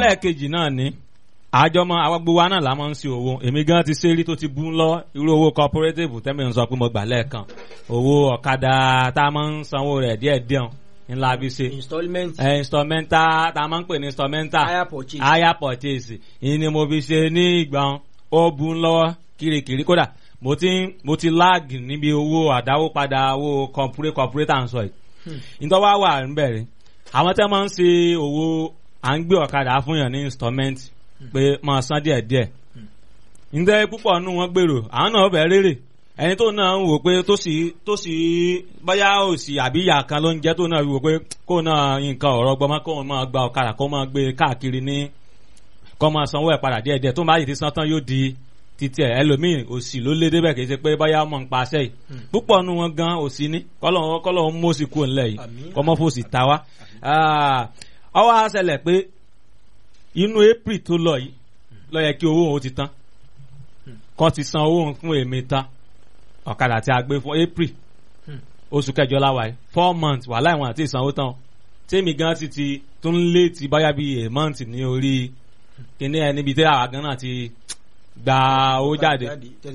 ẹlẹ́ẹ̀kejì náà ni àjọmọ àwọn gbogbo wa náà la máa ń ṣe owó èmi gan ti ṣe rí tó ti bú lọ irú owó cooperative tẹ́mi ń sọ pé mo gbà lẹ́ẹ̀kan owó ọ̀kadà tá a máa ń sanwó rẹ̀ díẹ̀díẹ̀ ńlá bí ṣe instrumental tá a máa ń pè ní instrumental hire purchase ìyẹn ni mo fi ṣe ní ìgbà ó bú lọ́wọ́ kirikiri kódà mo ti lag níbi owó àdáwó padà owó corporate and so nítorí wá wà ń bẹ̀rẹ̀ àwọn tẹ́ máa ń ṣe owó à ń gbé ọ̀kadà fún yàn ní installment pé máa san díẹ̀díẹ̀ ǹdẹ́ púpọ̀ nù wọ́n gbèrò àwọn náà bẹ̀ rèrè ẹni tó náà ń wò pé tó sì bóyá òsì àbí ìyá kan ló ń jẹ́ tó náà wò pé kó náà nǹkan ọ̀rọ̀ gbọmọ kó máa gba ọ̀kadà kó máa gbé káàkiri ní kó máa sanwó ẹ̀ padà díẹ̀díẹ̀ tó máa yìí ti san tán yóò di títí ẹ̀ ẹlòmíì òsì ló lé débẹ̀ kì í ṣe pé bóyá ọmọ ń pa aṣẹ́ yìí púpọ̀ nù wọn gan òsì ní kọ́lọ́ ń mọ́sí kú ńlẹ̀ yìí kọ́mọ́ fòsì ta wá ọwọ́ àṣẹlẹ̀ pé inú April tó lọ yìí ló yẹ kí owó òun ti tán kọ́ ti san owó fún èmi tán ọ̀kadà tí a gbé fún April oṣù kẹjọ láwa yìí 4 months wà láìwọ̀n àti ìsanwó tán tèmi gan ti tún lé ti báyà bíi a month ní orí kíní ẹ níbi tí àwa gan náà ti gba owó jáde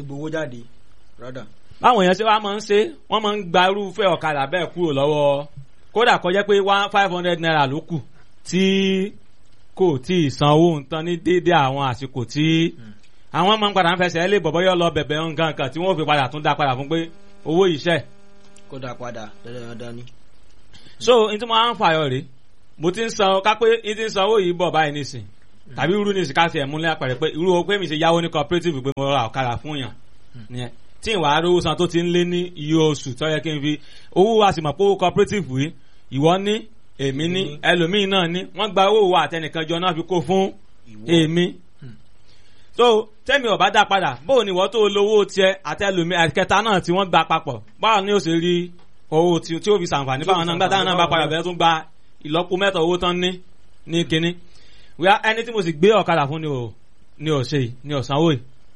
báwọn èèyàn ṣe wá máa ń ṣe wọ́n máa ń gba irúfẹ́ ọ̀kadà bẹ́ẹ̀ kúrò lọ́wọ́ kódà kó jẹ́ pé 500 naira ló kù tí kò tí ì san owó nǹkan ní déédéé àwọn àsìkò tí àwọn máa ń padà ń fẹsẹ̀ lé bọ̀bọ̀ yọ lọ bẹ̀bẹ̀ nǹkan kan tí wọ́n fi padà tún dá padà fún pé owó iṣẹ́ kó dá padà dandan ni. so n tí mo máa ń fàyọ rèé mo ti ń san ká pé n ti ń san owó yìí bọ̀ báyìí nísìn tàbí irú nísìn ká fi ẹ̀ múlẹ̀ àpẹẹrẹ pé irú owó pé mi ṣe yáwó ní cooperative pé mo ra ọ̀kadà fún yàn nìyẹn tí ìwà arówó san tó ti ń lé ní iye oṣù tó yẹ kí n fi owó wa sì mọ̀ pé owó cooperative yìí ìwọ ní èmi ní ẹlòmíì náà ní wọ́n gba owó wa àtẹnìkan jọ náà fi kó fún èmi so tẹ́mi ọ̀bá dá padà bóò ni wọ́n tó lówó tiẹ̀ àtẹlòmíì àkẹta náà tí wọ́n gba papọ̀ báwo ni ó ṣe rí owó tí ó fi ṣàǹfààní báwọn náà gbà táwọn náà bá padà bẹ̀rẹ̀ tún gba ìlọ́po mẹ́ta owó tán ní kínní wíwá ẹni tí mo sì gbé ọ̀kadà fún ni ò ṣe ni ò sanwó yìí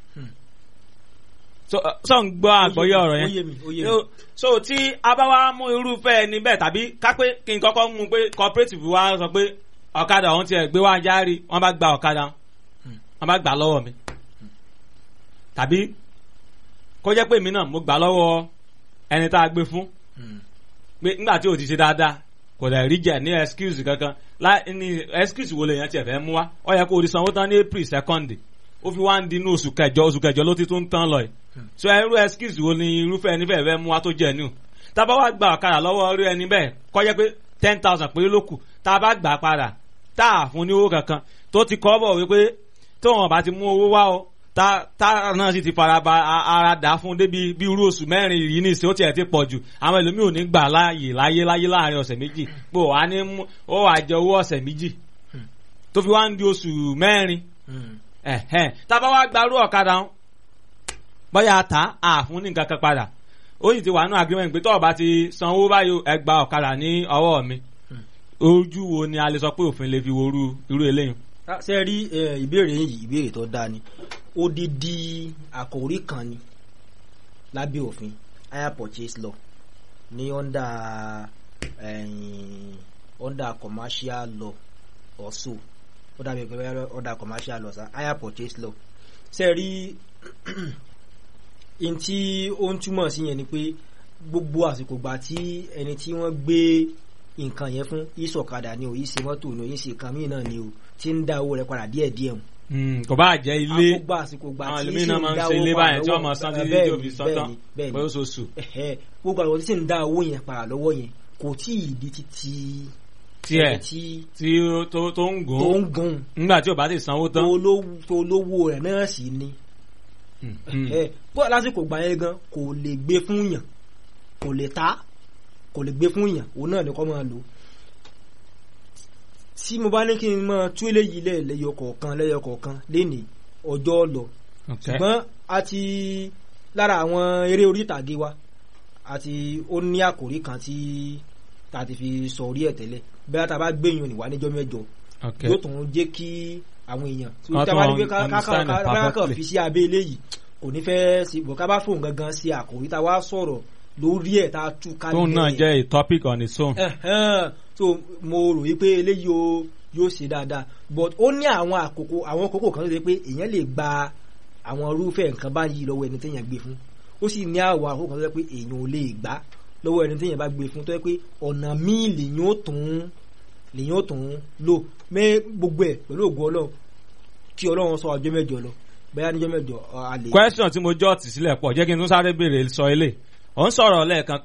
so ń gbọ́ àgbọ́yé ọ̀rọ̀ yẹn so tí a bá wá mú irúfẹ́ ẹni bẹ́ẹ̀ tàbí kápé kí n kọ́kọ́ mú pé cooperative wa sọ pé ọ̀kadà ọ̀hún tiẹ̀ gbé wá járí wọ́n bá gba ọ̀kadà wọ́n bá gbà lọ́wọ́ mi tàbí kó jẹ́ pé èmi náà mo gbà lọ́wọ́ ẹni tá a gbé fún pé nígbà tí ò ti ṣe dáadáa kò dẹ̀ rí jẹ́ ní excuse kankan ní excuse wo lèèyàn tiẹ̀ fẹ́ mú wá ó yẹ kó o di sanwó tán ní April 2nd ó fi wá ń di inú oṣù kẹjọ ló ti tún tán lọ yìí so irú excuse wo ni irúfẹ́ ẹni bẹ́ẹ̀ fẹ́ mú wá tó jẹ́ new tá a bá wá gba ọ̀kadà lọ́wọ́ irú ẹni bẹ́ẹ̀ kó jẹ́ pé 10,000 péré ló kù tá a bá gbà padà tá a fún ní owó kankan tó ti kọ́ bọ̀ wípé tó wọn bá ti mú owó wá o tá náà sì ti fara ba ara dà fún débi bí irú oṣù mẹ́rin yìí ní ìsìn ó tiẹ̀ ti pọ̀ jù àwọn ẹlòmíì ò ní gbà láyé láàrin ọ̀sẹ̀ méjì pé ó wà jẹ owó ọ̀sẹ̀ méjì tó fi wá ń di oṣù mẹ́rin tá a bá wá gbarú ọ̀kadà wọn bóyá ta àfún ní nǹkan kan padà ó sì ti wà nínú agreement pé tọ́ọ̀ bá ti sanwó báyìí ẹ gba ọ̀kadà ní ọwọ́ mi ojú wo ni a lè sọ pé òfin lè fi wo irú eléyìí. ṣe rí ìbéèrè yìí ìbéèrè tó dáa ni odidi àkòrí kan ni lábẹ́ òfin hire purchase law ní under commercial law also ó dàbí pé under commercial law hire purchase law ṣe rí in tí ó ń túmọ̀ sí yẹn ni pé gbogbo àsìkò gbà tí ẹni tí wọ́n gbé nǹkan yẹn fún ìsọ̀kadà ni o ìṣe mọ́tò ni o ìṣe kan míì náà ni o tí ń dá owó rẹ̀ padà díẹ̀díẹ̀ o. kò bá jẹ́ ilé àwọn ẹlòmíràn máa ń ṣe ilé báyẹn tí wọ́n máa san títí tí òbí sọ́tàn pé ó ṣoṣù. gbogbo àwọn tí ń dá owó yẹn padà lọ́wọ́ yẹn kò tí ì di títí tiẹ̀ tí tó ń gùn nígbà tí ò bá ti sanwó tán. tó lówó rẹ̀ náà sì ni bó lásìkò gbà yẹn gan kò lè gbé fún yàn kò lè ta kò lè gbé fún yàn òun náà ni kò máa lò tí mo bá ní kí n máa tú eléyìí lẹ́yọ kọ̀ọ̀kan lénìí ọjọ́ lọ ṣùgbọ́n a ti lára àwọn eré orí ìtàgé wa àti ó ní àkòrí kan tí ta ti fi sọ orí ẹ̀ tẹ́lẹ̀ bẹ́ẹ̀ tá a bá gbẹ̀yìn òní wá níjọ́ mẹ́jọ yóò tún jẹ́ kí àwọn èèyàn tí ó tábà ní pé káàkàn fi sí abẹ́ eléyìí kò ní fẹ́ sí bọ̀ ká bá fóun gangan sí àkòrí tá a wá sọ̀rọ̀ lórí ẹ̀ tá a tú ká tóun náà jẹ́ a topic on its own. so mo rò wípé eléyìí o yóò ṣe dáadáa but ó ní àwọn àkókò kan tó ṣe pé èèyàn lè gba àwọn irúfẹ́ nǹkan báyìí lọ́wọ́ ẹni téèyàn gbé fún ó sì ní àwọn àkókò kan tó ṣe pé èèyàn ò lè gbà lọ́wọ́ ẹni téèyàn bá gbé fún tó ṣe pé ọ̀nà míì lèyàn ó tún lò mẹ́ gbogbo ẹ̀ pẹ̀lú ògo Ọlọ́run kí Ọlọ́run sọ ọjọ́ mẹ́jọ lọ bẹ́ẹ̀ níjọ́ mẹ́jọ a lè. question tí mo jọ́ tì sílẹ̀ pọ̀ jẹ́ kí n tún sáré béèrè sọ ilé ò ń sọ̀rọ̀ lẹ́ẹ̀kan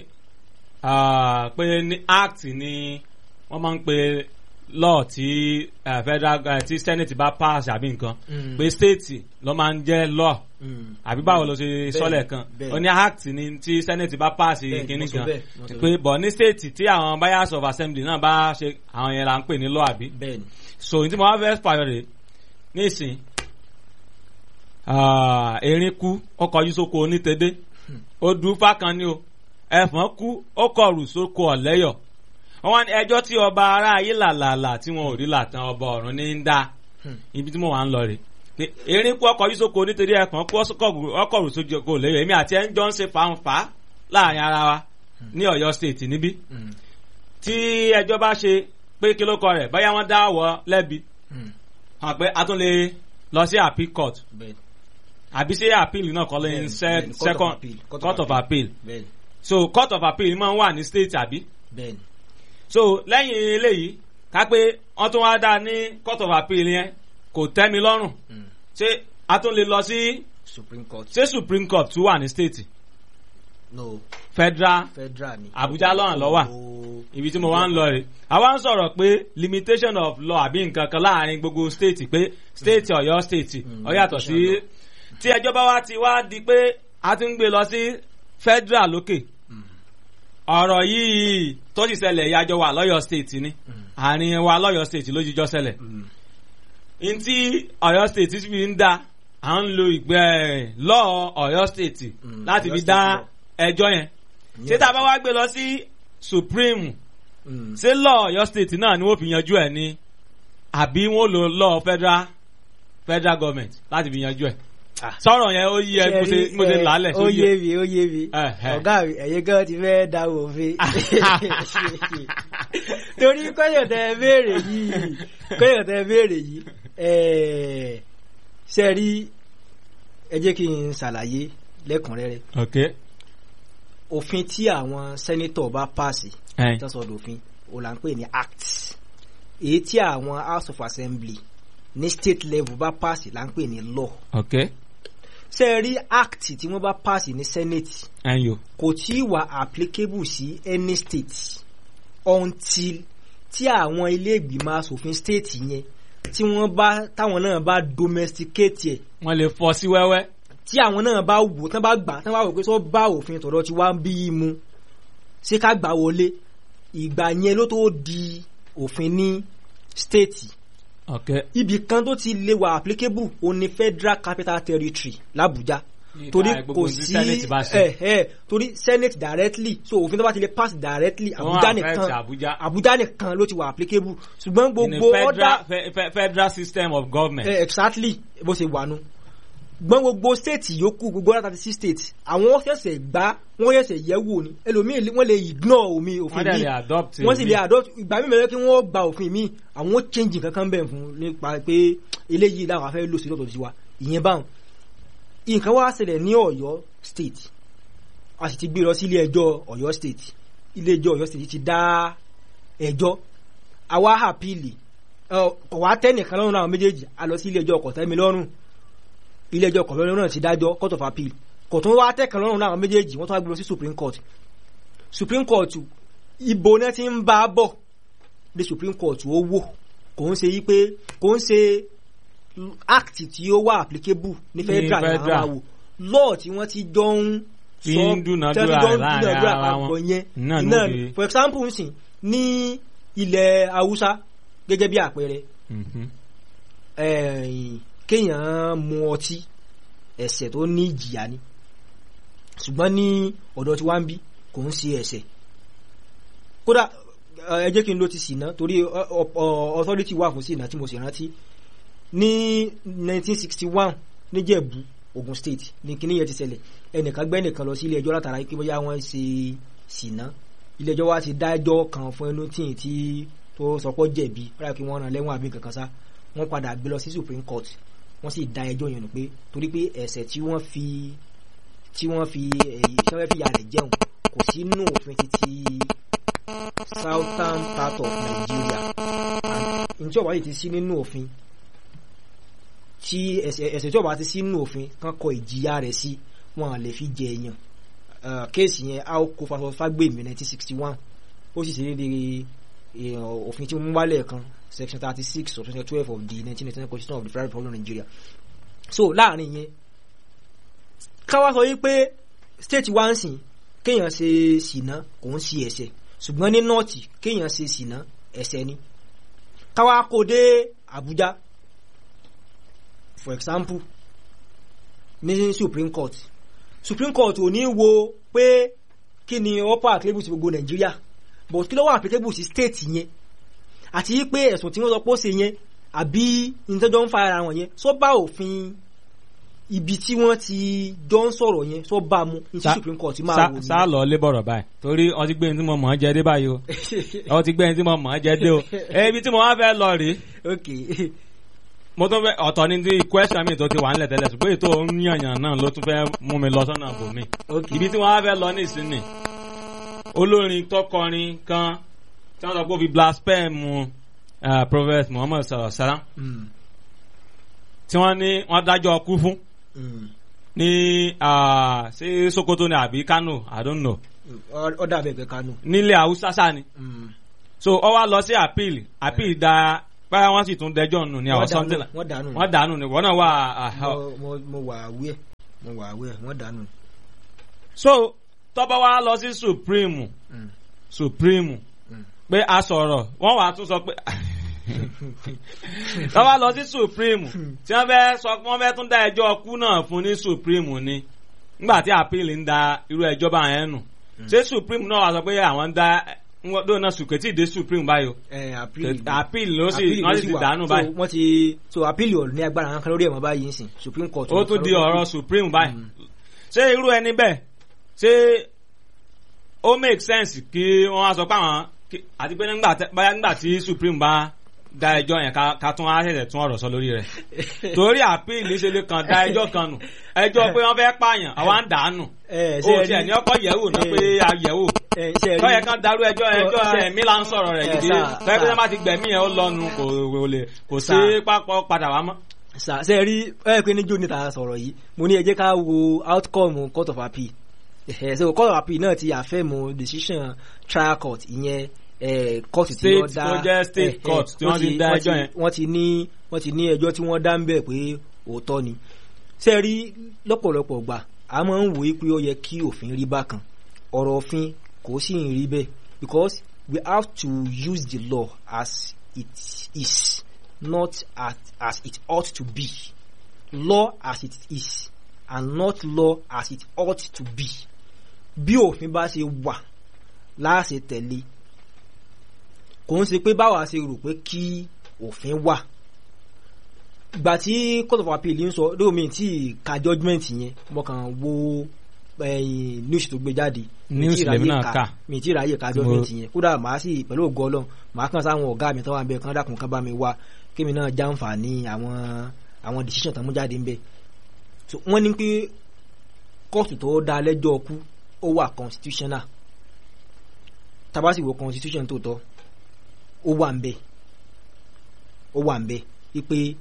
pé ní act ni wọ́n máa ń pe law tí federal tí senate bá pass àbí nǹkan pé state ló máa ń jẹ́ law àbí báwo ló ṣe sọ́lẹ̀ kan ó ní act ni tí senate bá pass kínní kan pé bọ̀ ní state tí àwọn buyers of assembly náà bá ṣe àwọn yẹn là ń pè ní law àbí so ní tí mo wá fẹ́ pààyàn rè nísìn erin kú ó kọjú sóko onítẹ̀dé ó dùn fákan ni o ẹ̀fọn kú ó kọrù sóko ọ̀lẹ́yọ̀ wọ́n ní ẹjọ́ tí ọba ará ayé làlàlà tí wọn ò rí làtàn ọba ọ̀run ní ń dá ibi tí mo wà ń lọ rè pé erin kú ó kọjú sóko onítẹ̀dé ẹ̀fọn kú ó kọrù sóko ọ̀lẹ́yọ̀ èmi àti ẹ̀ ń jọ ń ṣe fàǹfà láàrin ara wa ní Ọ̀yọ́ state níbí tí ẹjọ́ bá ṣe pé kí ló kọ rẹ̀ báyà wọ́n dá wọ́ lẹ́bi hàn pé a tún lè lọ sí appeal court àbí sí appeal náà kọ́ lẹ́yìn second court of appeal so court of appeal máa ń wà ní state àbí so lẹ́yìn eléyìí ká pé wọ́n tún wá dá ní court of appeal yẹn kò tẹ́ mi lọ́rùn ṣé a tún lè lọ sí Supreme Court ṣé Supreme Court tún wà ní state no federal ni Abuja lọ́rùn lọ́wà ibi tí mo wá ń lọ rè àwa ń sọ̀rọ̀ pé limitation of law àbí nǹkan kan láàrin gbogbo state pé state Ọ̀yọ́ state ó yàtọ̀ sí tí ẹjọ́ bá wá ti wá di pé a ti ń gbé lọ sí federal lókè ọ̀rọ̀ yìí tó sì ṣẹlẹ̀ ìyájọ́ wa lọ́yọ̀ state ni àárín wa lọ́yọ̀ state ló jíjọ́ ṣẹlẹ̀ n tí Ọ̀yọ́ state fi ń dá à ń lo ìgbẹ́ law Ọ̀yọ́ state láti fi dá ẹjọ́ yẹn ṣé tá a bá wá gbé lọ sí Supreme ṣé law Ọ̀yọ́ state náà ni wọ́n fi yanjú ẹ̀ ni àbí wọ́n lo law federal government láti fi yanjú ẹ̀ sọ̀rọ̀ yẹn ó yí ẹ mo ṣe lálẹ̀ ó yé mi ọ̀gá mi ẹ̀yin gan ti fẹ́ da òfin torí kọ́yọ̀ tẹ béèrè yìí ṣe rí ẹ jẹ́ kí n ṣàlàyé lẹ́kùnrẹ́rẹ́ òfin tí àwọn sẹ́nítọ̀ bá pàṣẹ tọ́sọ̀dọ̀ òfin ó là ń pè ní act èyí tí àwọn House of Assembly ní state level bá pàṣẹ là ń pè ní law. ṣe rí act tí wọ́n bá pass ní senate kò tí wà applicable sí any state until tí àwọn ilé ìgbìmọ̀ asòfin state yẹn tí wọ́n bá táwọn náà bá domesticate ẹ̀. wọ́n lè fọ́ sí wẹ́wẹ́. tí àwọn náà bá wò tán bá gbà tán bá wò pé sọ bá òfin tọ̀dọ̀ tí wá ń bí i mu ṣé ká gbà wọlé ìgbà yẹn ló tó di òfin ní state. Ibì kan tó ti lè wà applicable ó ní Federal Capital Territory l'Abuja torí kò sí torí Senate directly so òfin tó bá ti lè pass directly Abuja nìkan ló ti wà applicable ṣùgbọ́n gbogbo federal system of government. Exactly bó ṣe wà nù gbọ́n gbogbo state yòókù gbogbo 36 states àwọn ṣẹ̀ṣẹ̀ gbá wọ́n ṣẹ̀ṣẹ̀ yẹ̀ wò ní ẹlòmíì wọ́n lè ignore òfin mi wọ́n sì lè adopt ìgbà míì mẹ́rẹ́ kí wọ́n gba òfin mi àwọn change kankan bẹ̀ fún nípa pé eléyìí làwọn afẹ́ lò sí lọ́dọ̀ tiwa ìyẹn báwọn nǹkan wá ṣẹlẹ̀ ní Ọ̀yọ́ state a sì ti gbé lọ sí ilé ẹjọ́ Ọ̀yọ́ state ilé ẹjọ́ Ọ̀yọ́ state ti dá ẹjọ́ àwa àpìlì ọ̀wá tẹ́nìkan lọ́rùn àwọn méjèèjì a lọ sí ilé ẹjọ́ kọ̀tẹ́milọ́rùn ilé ẹjọ́ kọ̀lọ́rùn náà ti dájọ́ court of appeal kò tún wá tẹ́kàn lọ́rùn náà méjèèjì wọ́n tún wá gbé lọ sí Supreme Court ibo náà ti ń bá bọ̀ dé Supreme Court ó wò kò ń ṣe yí pé kò ń ṣe act tí ó wà applicable ní federal àwọn law tí wọ́n ti jọ ń sọ dúnàdúrà àgbọ̀ yẹn náà for example nsìn ní ilẹ̀ Haúsá gẹ́gẹ́ bí àpẹẹrẹ kéèyàn mu ọtí ẹ̀ṣẹ̀ tó ní ìjìyà ni ṣùgbọ́n ní ọ̀dọ̀ tí wá ń bí kò ń ṣe ẹ̀ṣẹ̀ kódà ẹ jẹ́ kí n ló ti ṣìnà torí authority wà fún ṣìnà tí mo sì rántí ní 1961 níjẹ̀bú Ogun State ní kíní yẹn ti ṣẹlẹ̀ ẹnìkan gbẹ́ nìkan lọ sí ilé ẹjọ́ látara pé bóyá wọ́n ṣe ṣìnà ilé ẹjọ́ wa ti dájọ́ kan fún ẹnu tí tó sọ pé jẹ̀bi rárá kí wọ́n rán lẹ́wọ̀n àbí kankan sá wọ́n padà gbé lọ sí Supreme Court wọ́n sì dá ẹjọ́ yẹn nù pé torí pé ẹ̀ṣẹ̀ tí wọ́n fi ìyà rẹ̀ jẹun kò sí nínú òfin títí southern part of Nigeria and njẹ́ ọ̀bá yìí ti sí nínú òfin tí ẹ̀ṣẹ̀ tí ọ̀bá ti sí nínú òfin kan kọ ìjìyà rẹ̀ sí wọn lè fi jẹ èèyàn kéèsì yẹn a ó kó Fagbemi 1961 ó sì ṣe déédéé òfin tí wọ́n wálẹ̀ kan section 36 of section 12 of the 1999 constitution of the Federal Republic of Nigeria. So láàrin yẹn káwá sọ yí pé state wa ń sìn kéèyàn ṣe ṣìnà kò ń ṣe ẹ̀ṣẹ̀ ṣùgbọ́n ní north kéèyàn ṣe ṣìnà ẹ̀ṣẹ̀ ni káwá kó dé Abuja for example ní Supreme Court ò ní wo pé kí ni upper applicable sí gbogbo Nigeria but kí ló wà applicable sí state yẹn àti pé ẹ̀sùn tí wọ́n sọ pé ó ṣe yẹn àbí ìtọ́jọ́ ń fa ara wọn yẹn sọ bá òfin ibi tí wọ́n ti jọ ń sọ̀rọ̀ yẹn sọ bá mu ní Supreme Court máa wò ní. sá lọ lé bọ̀rọ̀ báyìí torí wọ́n ti gbé ní tí mo mọ̀ ọ́ jẹ́ dé báyìí o wọ́n ti gbé ní tí mo mọ̀ ọ́ jẹ́ dé o ibi tí mo wá fẹ́ lọ rèé. Mo tún fẹ́ ọ̀tọ̀ ní ti question mi tó ti wà nílẹ̀ tẹ́lẹ̀ ṣùgbọ́n ètò yànyàn náà ló tún fẹ́ mú mi lọ sọ́nà bòmí. Ibi tí wọ́n á fẹ́ lọ ní ìsinmi olórin tọkọrin kan tí wọ́n sọ pé ó fi blaspheme Prophet Muhammad sallallahu alaihi wasallam tí wọ́n ní wọ́n dájọ́ kú fún ní ṣé Sokoto ni àbí Kano I don't know. Ó dà bẹ́ẹ̀ pé Kano. Nílẹ̀ Haúsá sáà ni. So ó wá lọ sí appeal da báyà wọ́n sì tún dẹjọ́ nù ní àwọn something like wọ́n dànù ni wọ́n náà wà. mo wà aware wọ́n dànù. So tọ́ba wa lọ sí Supreme pé a sọ̀rọ̀ wọ́n wà tún sọ pé tọ́ba lọ sí Supreme tí wọ́n fẹ́ sọ pé wọ́n fẹ́ tún dá ẹjọ́ kú náà fún ní Supreme ni nígbà tí appeal ń da irú ẹjọ́ bá yẹn nù ṣé Supreme náà wà sọ pé àwọn ń dá wọ́n náà sùkẹ́tì dé Supreme báyìí o appeal ló sì wọ́n sì dànù báyìí. wọ́n ti so appeal ò ní agbára kan lórí ẹ̀mọ́ báyìí nsìn Supreme Court. ó tún di ọ̀rọ̀ Supreme báyìí ṣé irú ẹni bẹ́ẹ̀ ṣé ó make sense kí wọ́n á sọ pé àwọn àti pé nígbà tí Supreme bá da ẹjọ́ yẹn ká tún á ṣẹ̀ṣẹ̀ tún ọ̀rọ̀ sọ lórí rẹ̀ torí appeal ṣe lè kàn da ẹjọ́ kan nù ẹjọ́ pé wọ́n fẹ́ pààyàn àwa ń dànù ó tiẹ̀ ní ọkọ̀ yẹ̀wò náà pé a yẹ̀wò tọ́yẹ kan darú ẹjọ́ ẹ̀mí là ń sọ̀rọ̀ rẹ̀ gidi tọ́yẹ pé wọ́n bá ti gbẹ̀mí yẹn ó lọ́nu kò sí pápọ̀ padà wá mọ́. ṣe rí ẹ pé níjó níta sọ̀rọ̀ yìí mo ní ẹ jẹ́ ká wo outcome court of appeal so court of appeal náà ti àfẹ́mu decision trial court ìyẹn court tí wọ́n dá tó jẹ́ state court tí wọ́n ti dá ẹjọ́ yẹn. wọ́n ti ní ẹjọ́ tí wọ́n dá ń bẹ̀ pé òótọ́ ni ṣe rí lọ́pọ̀lọpọ̀ gbà a máa ń wòye pé ó yẹ kí òfin rí bákan ọ̀rọ̀ òfin kò sí ń rí bẹ́ẹ̀ because we have to use the law as it is not as it ought to be law as it is and not law as it ought to be bí òfin bá ṣe wà láàṣẹ tẹ̀lé kò ń ṣe pé báwa ṣe rò pé kí òfin wà ìgbà tí court of appeal ń sọ lóòmí tí ka judgement yẹn mo kàn wo news tó gbé jáde news lèmi náà kà mi ti ráyè ka judgement yẹn kódà màá sì pẹ̀lú ògo Ọlọ́run màá kàn sáwọn ọ̀gá mi tó wà ń bẹ kán dákun kán bá mi wá kémi náà jàǹfààní àwọn decision tó mú jáde ń bẹ so wọ́n ní pé kóòtù tó dá lẹ́jọ́ kú ó wà constitutional tá bá sì wo constitution tó tọ́ ó wà ń bẹ wípé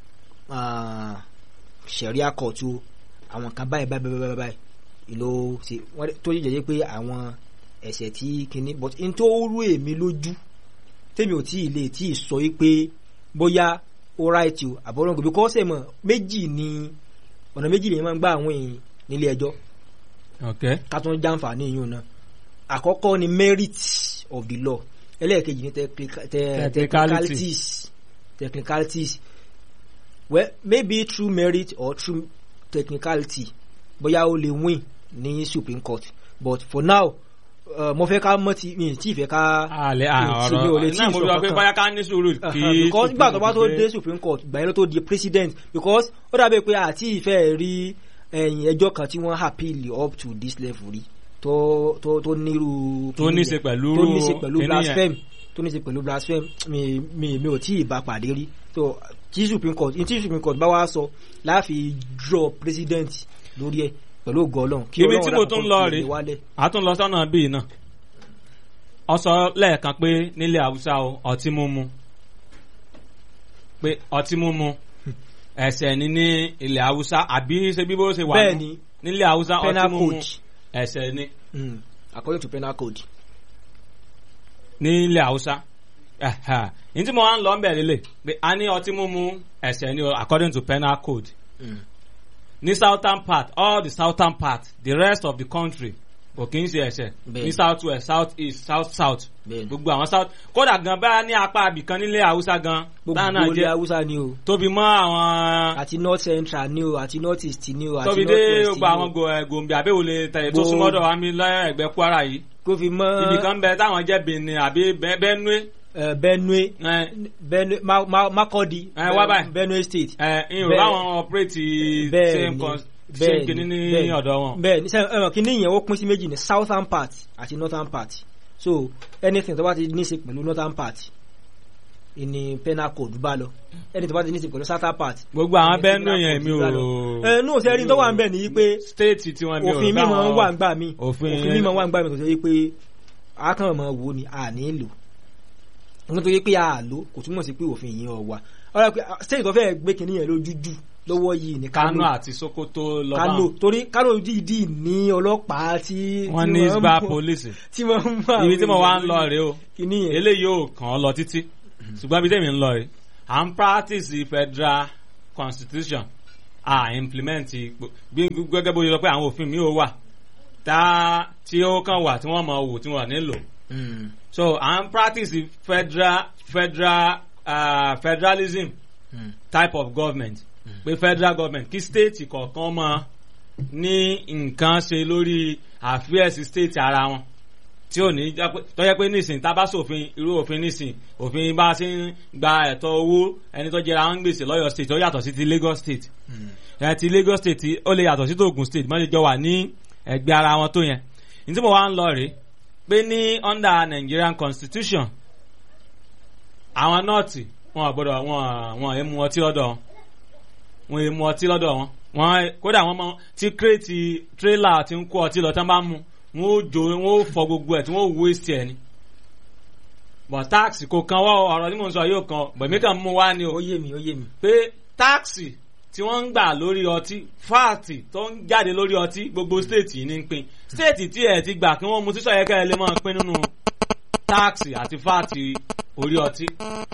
sharia court o àwọn kan báyìí ìlò ṣe wọ́n tó jẹ́ pé àwọn ẹ̀ṣẹ̀ tí kìíní but in tó rú èmi lójú tèmi ò tí ì sọ wípé bóyá ó right o àbọ̀rọ̀ǹgò because ẹ̀mọ̀ ọ̀nà méjì lèyìn máa ń gbá àwọn èèyàn nílé ẹjọ́ ká tún jàǹfààní yìí náà àkọ́kọ́ ni merit of the law ẹlẹ́ẹ̀kejì ní technicalities well maybe through merit or through technicality bóyá ó lè win ní Supreme Court but for now mo fẹ́ ká mọ́ ti mi tí ìfẹ́ ká ọ̀rọ̀ náà mo sọ pé bóyá ká ní sùúrù kí because nígbà tó bá tó dé Supreme Court gbà yẹn ló tó di president because ó dàbí pé àti ìfẹ́ rí ẹjọ́ kan tí wọ́n appeal up to this level rí tó nírú tó ní ṣe pẹ̀lú blasphemy tó ní ṣe pẹ̀lú blasphemy mi ò tí ì bá pàdé rí tó tí Supreme Court bá wá sọ láàfi draw president lórí ẹ̀ pẹ̀lú ògo Ọlọ́run kí ibi tí mo tún lọ rí àtún lọ sọ́nà bíi náà ọ sọ lẹ́ẹ̀kan pé nílẹ̀ Haúsá ọtí mímu pé ọtí mímu ẹ̀ṣẹ̀ ní ilẹ̀ Haúsá àbí ṣe bí bó ṣe wà nílẹ̀ Haúsá ọtí mímu ẹ̀ṣẹ̀ ni according to penal code nílẹ̀ Haúsá ní tí mo wá ń lọ ń bẹ̀rẹ̀ lè pé a ní ọtí mímu ẹ̀ṣẹ̀ ni according to penal code ní southern part all the southern part the rest of the country kò kí ń ṣe ẹ̀ṣẹ̀ ní south west south east south gbogbo àwọn south kódà gan bá ní apá abìkan nílẹ̀ Haúsá gan gbogbo ilẹ̀ Haúsá ni o tóbi mọ́ àwọn àti north central ni o àti north east ni o àti tóbi north west dé ni gbogbo àwọn Gombe àbẹ́wòlé tẹ̀lé tó súnmọ́dọ̀ wa mi lẹ́gbẹ̀ẹ́ Kwara yìí kó fi mọ́ ibìkan bẹ táwọn jẹ́ Benin àbí Benue Makurdi Benue state ìrò láwọn operate same kìíní ní ọ̀dọ̀ wọn. bẹ́ẹ̀ ní sẹ́yìn kìíní yẹn ó pín sí méjì ní southern part àti northern part so anything tó bá ti ní í ṣe pẹ̀lú northern part ìní penal code bá lọ anything tó bá ti ní í ṣe pẹ̀lú southern part. gbogbo àwọn Benue yẹn mi ò. nù sẹ́yìn tó wà ń bẹ̀ ní pé state tí wọ́n mi ò òfin mímọ́ wà ń gbà mí òfin mímọ́ wà ń gbà mí tó ṣe pé akànmọ́ wo ni a ní lò nǹkan tó yẹ pé a lò kò túmọ̀ sí pé òfin yìí ọ̀ wà ọ̀rọ̀ pé state tó fẹ́ gbé kinní yẹn lójú jù lọ́wọ́ yìí ní Kano àti Sokoto lọ́wọ́ Kano torí Kano dídì ní ọlọ́pàá tí wọ́n ní isba police tí wọ́n mú ibi tí mo wá ń lọ rèé o eléyìí ò kàn ọ́ lọ títí ṣùgbọ́n ibi tẹ́mi ń lọ rèé à ń practice federal constitution implement bí gẹ́gẹ́ bó ṣe sọ pé àwọn òfin mi ò wà tí ó kàn wà tí wọ́n mọ̀ wò tí wọ́n nílò so à ń practice federalism type of government pé federal government kí state kọ̀ọ̀kan máa ní nǹkan ṣe lórí àfíẹ́sì state ara wọn tí ò ní tó yẹ pé nísìn tá a bá ṣòfin irú òfin nísìn òfin bá ṣe ń gba ẹ̀tọ́ owó ẹni tó jẹra wọn gbèsè lọ́yọ̀ state ó yàtọ̀ sí ti Lagos state ti Lagos state ó lè yàtọ̀ sí ti Ogun state mọ́ ṣe jọ wà ní ẹgbẹ́ ara wọn tó yẹn ní tí mo wá ń lọ rèé pé ní under Nigerian constitution àwọn nọ́ọ̀tì wọn àgbọ́dọ̀ wọn èmu ọtí lọ́dọ̀ wọn èmu ọtí lọ́dọ̀ wọn kódà wọn mọ tí kírètì tírélà ti ń kó ọtí lọ tán bá mú wọn ó jó wọn ó fọ gbogbo ẹ̀ tí wọn ó waste ẹ̀ ni but táàsì kò kan wọ́ ọ̀rọ̀ tí mò ń sọ yóò kan bẹ̀mí kan mú wá ni o ó yé mi pé táàsì tí wọ́n ń gbà lórí ọtí fáàtì tó ń jáde lórí ọtí gbogbo stéètì yìí ní ń pín stéètì tí ẹ̀ ti gbà kí wọ́n mu sísọ yẹ kẹ́ ẹ lè máa pín nínú táàsì àti fáàtì orí ọtí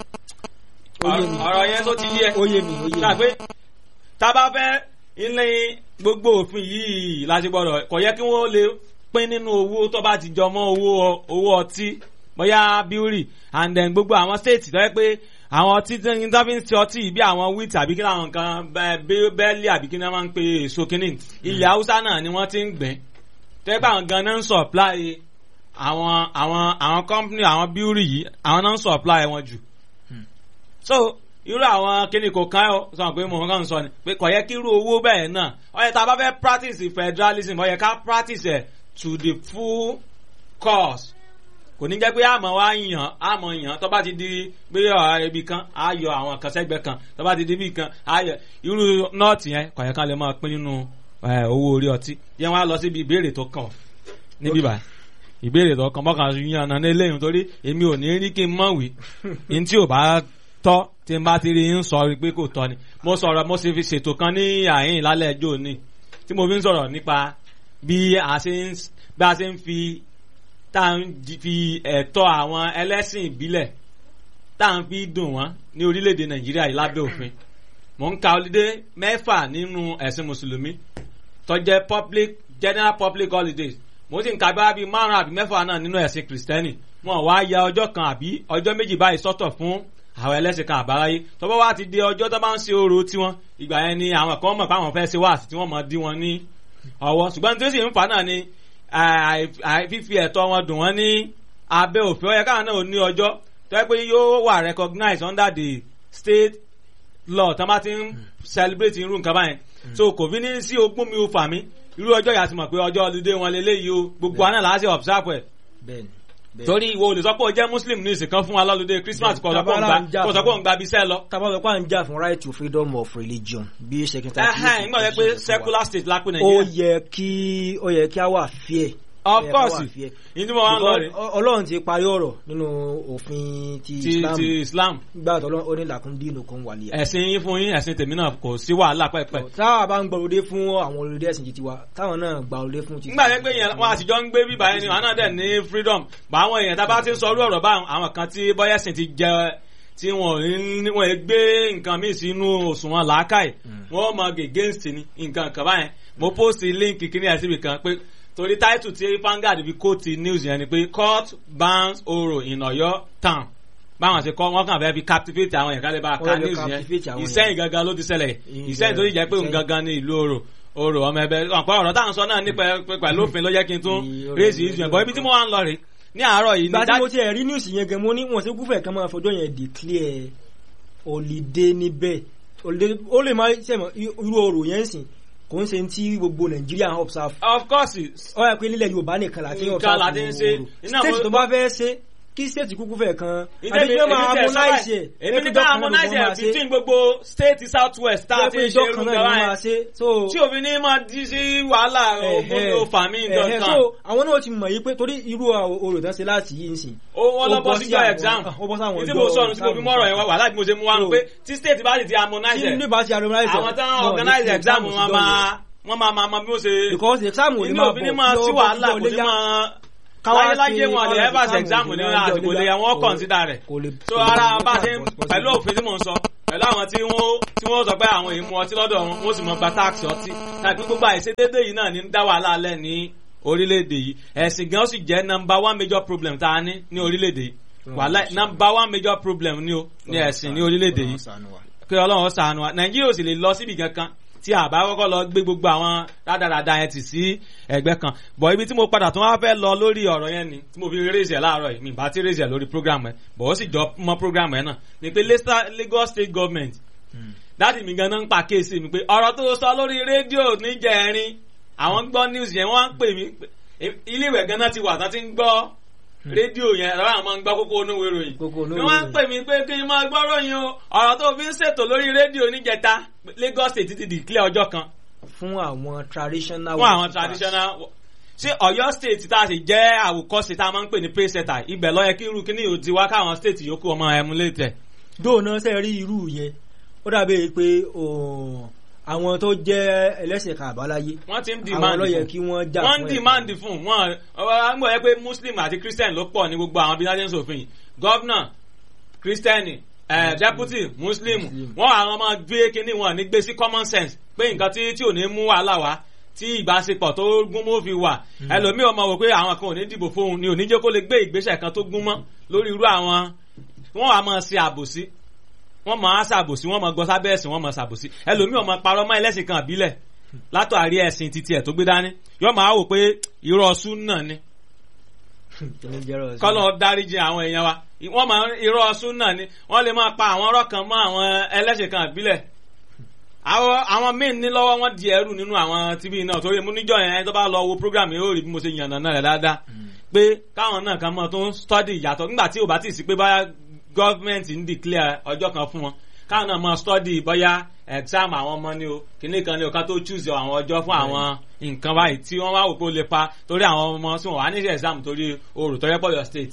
ọ̀rọ̀ yẹn tó ti yẹ náà pé tá a bá fẹ́ ilé gbogbo òfin yìí láti gbọ́dọ̀ kò yẹ kí wọ́n lè pín nínú owó tó bá ti jọmọ́ owó ọtí bóyá bíórì and then gbogbo àwọn stéètì tó yẹ pé àwọn ọtí tó fi ń ṣe ọtí bí àwọn wheat àbí kí àwọn nǹkan bẹ́ẹ̀lì àbí kí wọ́n máa ń pe èso kínní ilẹ̀ haúsá náà ni wọ́n ti ń gbìn tó yẹ pé àwọn gan náà ń supply àwọn company àwọn bíórì yìí àwọn náà ń supply wọn jù so irú àwọn kíni kò kán ọ sọ pé mo kàn ń sọ ni pé kò yẹ kí irú owó bẹ́ẹ̀ náà ó yẹ tá a bá fẹ́ practice federalism ó yẹ ká practice ẹ̀ to the full course kò ní jẹ́ pé àmọ́ yàn tó bá ti di pé ibi kan á yọ àwọn kan sẹ́gbẹ́ kan tó bá ti di ibi kan á yọ irú nọ́ọ̀tì yẹn kò yẹ ká lè máa pín nínú owó orí ọtí yẹn wọ́n á lọ síbi ìbéèrè tó kàn níbí báyìí ìbéèrè tó kàn mọ́kàn yàn náà ní eléyìí torí èmi ò ní rí kí n mọ̀ wí ní tí ò bá tọ́ tí n bá ti rí ń sọ pé kò tọ́ ni mo sì fi ṣètò kan ní àyìn lálẹ́ ẹjọ́ òní tí mo fi ń sọ̀rọ̀ nípa bí a ṣe ń fi tá à ń fi ẹ̀tọ́ àwọn ẹlẹ́sìn ìbílẹ̀ tá à ń fi dùn wọ́n ní orílẹ̀-èdè Nàìjíríà yìí lábẹ́ òfin mò ń ka holiday 6 nínú ẹ̀sìn mùsùlùmí tó jẹ́ general public holidays mo sì ń ka bí 5 àbí 6 náà nínú ẹ̀sìn kìrìsìtẹ́nì wọn wá ya ọjọ́ kan àbí ọjọ́ méjì báyìí sọ́tọ̀ fún àwọn ẹlẹ́sìn kan àbáráyé tó bá wá ti di ọjọ́ tó bá ń ṣe orò tiwọn ìgbà yẹn ni àwọn kan mọ̀ pé àwọn fẹ́ ṣe wáàsí tí wọ́n mọ̀ dí wọn ní ọwọ́ ṣùgbọ́n tí ó sì ń fà náà ni fífi ẹ̀tọ́ wọn dùn wọ́n ní abẹ́ òfin ó yẹ káwọn náà ní ọjọ́ tó yẹ pé yóò wà recognized under the state law tó bá ti ń celebrate irú nǹkan báyẹn so kò fi ní sí ogún mi ò fà mí irú ọjọ́ yà sí mọ̀ pé ọjọ́ ọlùdé wọn lélẹ́yìí o gbogbo àná làá ṣe observe ẹ̀ torí ìwọ olè sọ pé o jẹ́ muslim ní ìsìnkan fún wa lọ́lùdé Christmas kò sọ pé òun gba bisẹ́ lọ. tábà lọ́pọ̀ à ń jà fún right to freedom of religion bí secretary nígbà yẹn pé secular state lápẹ́ Nàìjíríà. ó yẹ kí a wà fair. of course ìdí mo wá ń lọ rè. Ọlọ́run ti parí ọ̀rọ̀ nínú òfin ti Islam. gbà tó ó ní làkúndínú kan wà lẹ́yà. ẹ̀sìn yín fún yín ẹ̀sìn tèmi náà kò sí wàhálà pẹ́pẹ́. táwa bá ń gbọ́ olóde fún àwọn olóde ẹ̀sìn tiwa táwọn náà gba olóde fún ti. nígbà yẹn pé yẹn wọn àtijọ́ ń gbé bíbá yẹn ni wọn náà dẹ̀ ní freedom bá àwọn èèyàn tá a bá ti ń sọ orú ọ̀rọ̀ bá àwọn kan tí bọ́yẹ̀sìn ti jẹ tí wọ́n gbé nǹkan míì sínú òṣùwọ̀n làákàyè wọ́n mọ against ni nǹkan kan báyẹn mo post link kíní ẹ̀ síbi kan pé torí title tí Vanguard fi kó ti news yẹn ni pé court bans oro in Ọ̀yọ́ town báwọn ṣe kọ́ wọ́n kàn fẹ́ fi captivate àwọn yẹn kálẹ̀ bá ká news yẹn Ìṣẹ́yìn gangan ló ti ṣẹlẹ̀ Ìṣẹ́yìn tó ti jẹ́ pé òun gangan ní ìlú oro ọmọ ẹbẹ ọ̀pọ̀ ọ̀rọ̀ táwọn sọ náà nípa pẹ̀lú òfin ló jẹ́ kí n tún raise issue yẹn bọ́ ibi tí mo wá ń lọ rè ní àárọ̀ yìí. ìgbà tí mo ti rí news yẹn gan mo ní wọn ṣe gúfẹ̀ kan máa fọjọ́ yẹn declare holiday níbẹ̀ ó lè máa ṣẹ̀mọ̀ irú oro yẹn sìn kò ń ṣe tí gbogbo Nàìjíríà observe. of course. ó yẹ pé nílẹ̀ Yorùbá nìkan láti observe state tó bá fẹ́ ṣe kí state kúkú fẹ́ kan àbí kí wọ́n máa harmonize ẹ̀. èmi ní ká harmonize ẹ̀ between gbogbo state south west tá a ti ṣe irú gbọ́dọ̀ ẹ̀ tí òfin ní máa di sí wàhálà ògbóni òfàmì nǹkan. so àwọn náà ti mọ̀ yí pé torí irú orò tán ṣe láti yí nsìn. wọ́n lọ bọ́ síjọ́ exam tí mo sọ̀rọ̀ tí mo fi mọ̀rọ̀ yẹn wà láti mo ṣe mú wa pé tí state bá ti harmonize ẹ̀ àwọn tán organize exam wọn máa bí wọ́n ṣe. because exam ò ní máa bọ̀ ní máa sí wàhálà kò ní máa láyéláyé wọn lè ẹ́fà ṣe exam ní àsìkò lè wọ́n consider rẹ̀ so ara bá ti pẹ̀lú òfin tí mò ń sọ pẹ̀lú àwọn tí wọ́n sọ pé àwọn èèmù ọtí lọ́dọ̀ wọn wọ́n sì mọ gba tax ọtí tàbí gbogbo àìṣedéédé yìí náà ní dá wàhálà alẹ́ ní orílẹ̀-èdè yìí ẹ̀sìn gan sì jẹ́ number one major problem tá a ní orílẹ̀-èdè yìí wàhálà number one major problem ní ẹ̀sìn ní orílẹ̀-èdè yìí kí Ọlọ́run ṣàánú wa Nàìjíríà ò sì lè lọ síbi kankan tí àbá kọ́kọ́ lọ gbé gbogbo àwọn rádaràda yẹn ti sí ẹgbẹ́ kan bọ̀ ibi tí mo padà tún wá fẹ́ lọ lórí ọ̀rọ̀ yẹn ni tí mo fi raise ẹ̀ láàárọ̀ yìí mi bá ti raise ẹ̀ lórí program ẹ̀ bọ̀ ó sì jọ mọ́ program ẹ̀ náà ni pé Lagos State Government dáàdì mi gan-an ń pa kéèsì mi pé ọ̀rọ̀ tó sọ lórí rédíò níjẹ̀rin àwọn gbọ́ news yẹn wọ́n ń pè mí ilé ìwẹ̀ gan-an ti wà tán ti ń gbọ́ rédíò yẹn ẹ̀rọ àwọn máa ń gbọ́ kókó onúwe ròyìn ni wọ́n ń pè mí pé kí n máa gbọ́ ròyìn o ọ̀rọ̀ tó fi ń ṣètò lórí rédíò níjẹta Lagos State ti declare ọjọ́ kan. fún àwọn traditional. ṣé Ọ̀yọ́ State tá a sì jẹ́ àwòkọ́ṣe tá a máa ń pè ní pace setter ibẹ̀ ló yẹ kí irú kíní yóò ti wá káwọn state yòókù ọmọ emulate. dóònà ṣe rí irú yẹn ó dàbí pé àwọn tó jẹ́ ẹlẹ́sìn kan àbáláyé wọ́n ti ń demand àwọn ló yẹ kí wọ́n jà fún ẹ̀. wọ́n ń demand fún wọn ń gbọ́ yẹ pé Muslim àti Christian ló pọ̀ ní gbogbo àwọn bíi lájẹ́ sòfin gọ́vnà Christian deputy Muslim wọ́n àwọn ọmọ gbé kínní wọn ní gbé sí common sense pé nǹkan tí ò ní mú wàhálà wá tí ìbáṣepọ̀ tó gún mọ́ fi wà ẹlòmíì ọmọ wò pé àwọn kan ò ní dìbò fóun ni ò ní jẹ́ kó lè gbé ìgbésẹ̀ kan tó gún mọ́ lórí irú àwọn wọ́n wà máa ṣe àbòsí wọ́n máa ṣàbòsí wọ́n máa gbọ́ sábẹ́ ẹ̀sìn wọ́n máa ṣàbòsí ẹlòmíì ọmọ parọ́ mọ́ ẹlẹ́sìn kan àbílẹ̀ látàrí ẹ̀sìn títí ẹ̀ tó gbé dání yóò máa wò pé irọ́ súnà ni kọ́lọ́ dáríjì àwọn èèyàn wa wọ́n máa irọ́ súnà ni wọ́n lè máa pa àwọn ọ̀rọ̀ kan mọ́ àwọn ẹlẹ́sìn kan àbílẹ̀ àwọn míì ní lọ́wọ́ wọn di ẹrù nínú àwọn tv náà torí mo níjọ́ yẹn tó bá lọ wo program yóò rí bí mo ṣe yànnà náà rẹ̀ dáadáa pé káwọn náà kan mọ́ tó ń study ìyàtọ̀ nígbà tí ò bá ti sí pé báyà gọ́ọ̀mẹ̀ntì ń declare ọjọ́ kan fún wọn káwọn náà máa study bóyá exam àwọn ọmọ ni o kìnnì kan ni o ká tó choose àwọn ọjọ́ fún àwọn nǹkan báyìí tí wọ́n wá wò pé ó lè pa torí àwọn ọmọ tí wọ́n wà ní exam torí oòrùn tó yẹ pọ̀ yọ state.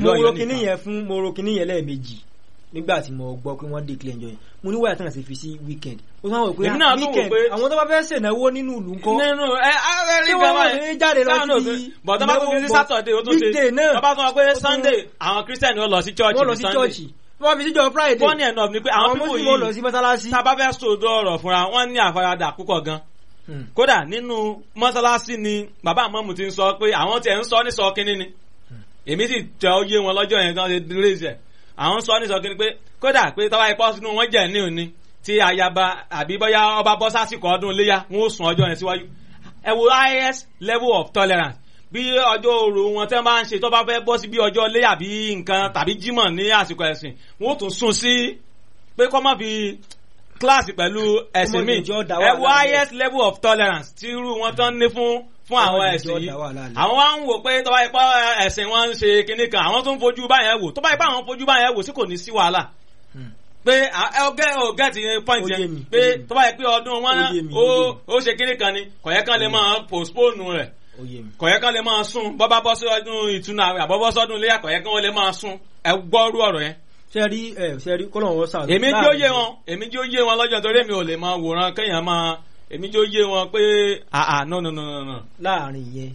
mo ro kinní yẹn lẹ́ẹ̀mejì nígbà tí mo gbọ́ pé wọ́n declare ẹjọ́ yẹn mo ní wáyà tán àti fi sí weekend ó sọ wọn pé weekend àwọn tó bá fẹ́ ṣènáwó nínú ìlú ńkọ́ nínú tí wọ́n fi jáde lọ sí bọ̀dọ̀ bá tó fi sí Saturday ó tó ṣe bàbá tó wọ́n pé Sunday àwọn Christian ó lọ sí church ní Sunday wọ́n fi síjọ Friday funny enough ni pé àwọn pípò yìí lọ sí mọ́sálásí tá a bá fẹ́ sòdò ọ̀rọ̀ fúnra wọn ní àfaradà púpọ̀ gan kódà nínú mọ́sálásí ni bàbá àmọ́mù ti ń sọ pé àwọn tiẹ̀ ń sọ ní sọ kínní ni èmi sì tẹ oyé wọn lọ́jọ́ yẹn gan ṣe raise ẹ̀ àwọn sọ ní sọ kínní pé kódà pé tọ́wá ipọ́ sínú wọn jẹ́ ní òní tí ayaba àbí bóyá ọba bọ́ sásìkò ọdún iléyà wọn ó sùn ọjọ́ yẹn síwájú ẹ wo highest level of tolerance bí ọjọ́ òru wọn tẹ́ máa ń ṣe tó bá fẹ́ bọ́ sí bí ọjọ́ ilé àbí nǹkan tàbí jímọ̀ ní àsìkò ẹ̀sìn wọn ó tún sún sí pé kọ́ má fi kíláàsì pẹ̀lú ẹ̀sìn míì ẹ wo highest level of tolerance tí irú wọn tán ní fún fún àwọn ẹ̀sìn yìí àwọn wá ń wò pé tó bá yẹ pé ẹ̀sìn wọn ń ṣe kinní kan àwọn tó ń fojú báyẹn wò tó bá yẹ pé àwọn fojú báyẹn wò sí kò ní sí wàhálà pé ọgẹ́ ti point yẹn pé tó bá yẹ pé ọdún wọn ó ṣe kinní kan ni kọ̀yẹ́ kan lè máa postpone rẹ̀ kọ̀yẹ́ kan lè máa sún bọ́bá bọ́ sí ọdún ìtúnu àwẹ̀ àbọ̀bọ́ sọ́dún ilé kọ̀yẹ́ kan lè máa sún ẹ gbọ́rú ọ̀rọ̀ yẹn. sẹ́ẹ̀rí kọ́lọ̀ wọn sàrò. èmi jó yé wọn lọ́jọ́ torí mi ò lè máa wòran kéèyàn máa èmi jó yé wọn pé no. láàrin yẹn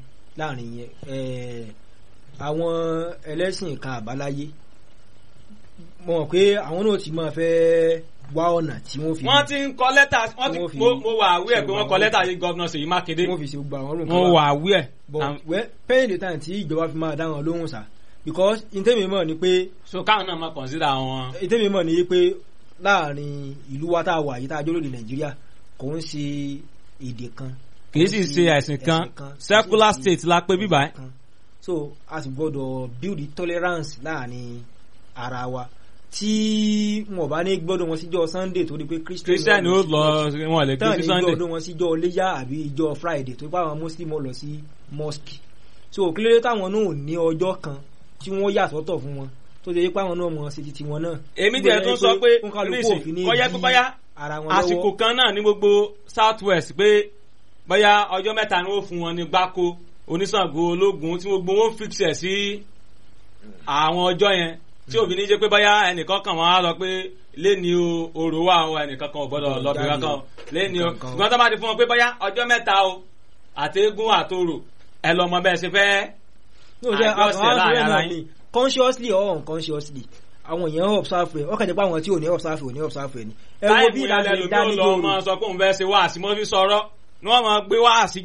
àwọn ẹlẹ́sìn kan àbáláyé mọ̀ pé àwọn náà ti máa fẹ́ wá ọ̀nà tí wọ́n fi. wọ́n ti ń kọ lẹ́tà mo wà àwí ẹ̀ pé wọ́n kọ lẹ́tà yìí gọ́vnà Ṣèyí Mákindé. wọ́n fi ṣe gbogbo àwọn olóńgbò. mo wà àwí ẹ̀. but paying the time tí ìjọba fi máa dá wọn lóhùn sá because ìtẹ́mi mọ̀ ni pé. so káwọn náà máa consider wọn. ìtẹ́mi mọ̀ ni pé láàrin ìlú wa tá a wà yìí tá a jóló di Nàìjíríà kò ń ṣe èdè kan. kì í sì ṣe ẹ̀sìn kan secular state la pé bíbá ẹ̀. so a sì gbọ́dọ̀ build tolerance láàrin ara wa tí wọn bá ní gbọ́dọ̀ wọn síjọ́ Sunday torí pé Christian ó lọ wọn lè gbé sí Sunday gbọ́dọ̀ wọn síjọ́ léyà àbí ìjọ́ Friday torí pé àwọn Muslim lọ sí mosque so kílódé táwọn náà ní ọjọ́ kan tí wọ́n yà sọ́tọ̀ fún wọn tó ṣe pé àwọn náà mọ̀ sí titi wọn náà. èmi tiẹ̀ tún sọ pé kọ́yá àsìkò kan náà ní gbogbo South West pé bóyá ọjọ́ mẹ́ta ni ó fún wọn ní gbáko oníṣàngó ológun tí gbogbo wọn fix ẹ̀ sí àwọn ọjọ́ yẹn tí òbí ní jẹ́ pé báyá ẹnìkan kan wọ́n á lọ pé léni orò wà o ẹnìkan kan ò gbọ́dọ̀ lọ́bì kankan léni o ṣùgbọ́n tó bá ti fún wọn pé báyá ọjọ́ mẹ́ta o àtẹ́gùn àtòrò ẹ lọ mọ bẹ́ẹ̀ ṣe fẹ́ àjọṣe láàrin ara yín. consciously or unconsciously àwọn èèyàn observe rẹ̀ ọkàn jẹ́ pé àwọn tí ò ní observe rẹ̀ ni. táìmù ìyàlẹ́ lòmí ò lọ ọmọ sọ pé òun fẹ́ ṣe wáàsí mọ́ fi sọ̀rọ̀ ni wọ́n máa gbé wáàsí